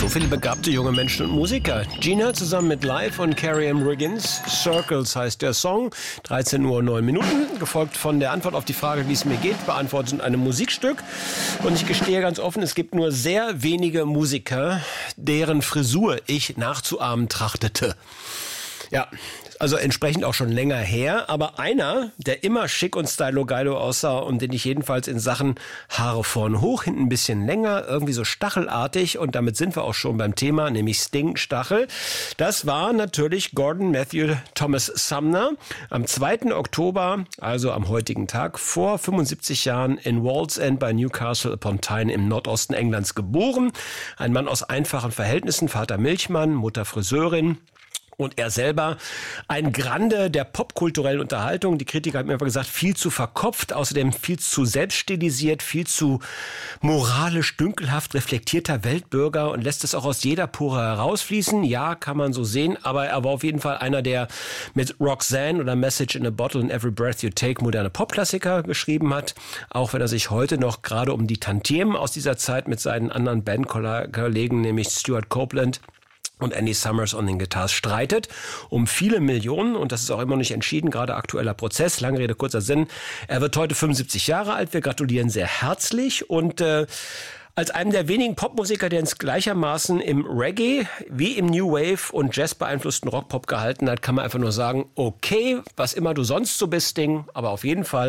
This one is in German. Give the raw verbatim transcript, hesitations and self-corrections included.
viele begabte junge Menschen und Musiker. Gina zusammen mit Live und Carrie M. Riggins. Circles heißt der Song. dreizehn Uhr neun Minuten. Gefolgt von der Antwort auf die Frage, wie es mir geht. Beantwortet in einem Musikstück. Und ich gestehe ganz offen, es gibt nur sehr wenige Musiker, deren Frisur ich nachzuahmen trachtete. Ja, also entsprechend auch schon länger her. Aber einer, der immer schick und stylo geilo aussah und den ich jedenfalls in Sachen Haare vorn hoch, hinten ein bisschen länger, irgendwie so stachelartig. Und damit sind wir auch schon beim Thema, nämlich Sting, Stachel. Das war natürlich Gordon Matthew Thomas Sumner. Am zweiten Oktober, also am heutigen Tag, vor fünfundsiebzig Jahren in Wallsend bei Newcastle upon Tyne im Nordosten Englands geboren. Ein Mann aus einfachen Verhältnissen, Vater Milchmann, Mutter Friseurin. Und er selber ein Grande der popkulturellen Unterhaltung. Die Kritiker haben mir aber gesagt, viel zu verkopft, außerdem viel zu selbststilisiert, viel zu moralisch, dünkelhaft reflektierter Weltbürger und lässt es auch aus jeder Pore herausfließen. Ja, kann man so sehen, aber er war auf jeden Fall einer, der mit Roxanne oder Message in a Bottle and Every Breath You Take moderne Popklassiker geschrieben hat. Auch wenn er sich heute noch gerade um die Tantiemen aus dieser Zeit mit seinen anderen Bandkollegen, nämlich Stuart Copeland und Andy Summers on den Guitars streitet um viele Millionen und das ist auch immer noch nicht entschieden, gerade aktueller Prozess, lange Rede, kurzer Sinn. Er wird heute fünfundsiebzig Jahre alt, wir gratulieren sehr herzlich und äh, als einem der wenigen Popmusiker, der uns gleichermaßen im Reggae wie im New Wave und Jazz beeinflussten Rockpop gehalten hat, kann man einfach nur sagen, okay, was immer du sonst so bist, Ding, aber auf jeden Fall